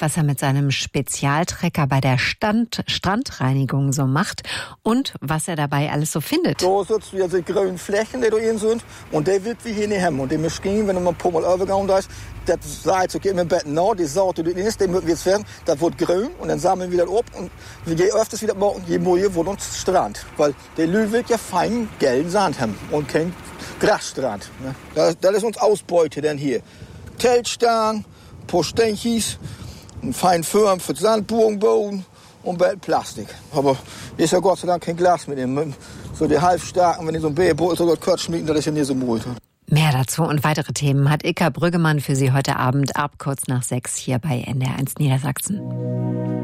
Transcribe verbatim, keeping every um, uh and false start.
was er mit seinem Spezialtrecker bei der Stand- Strandreinigung so macht und was er dabei alles so findet. Da sitzen wir die grünen Flächen, die da drin sind, und der wird wie hier nicht haben. Und die Maschine, wenn man ein paar Mal übergegangen ist, das sagt, okay, im Bett nach, die Saat, die drin ist, den wird jetzt werden, das wird grün und dann sammeln wir das ab und je öfters wieder machen, je mehr wird uns Strand. Weil der Lü will ja fein gelben Sand haben und kein Grasstrand. Ne? Das, das ist uns Ausbeute dann hier. Teltstern, ein paar Stänkis, ein fein Firm für den Sandburgenboden und bald Plastik. Aber ist ja Gott sei Dank kein Glas mit dem. So die halbstarken, wenn die so ein Bärboot so kurz schmieden, das ist ja nicht so gut. Mehr dazu und weitere Themen hat Ika Brüggemann für Sie heute Abend ab kurz nach sechs hier bei N D R eins Niedersachsen.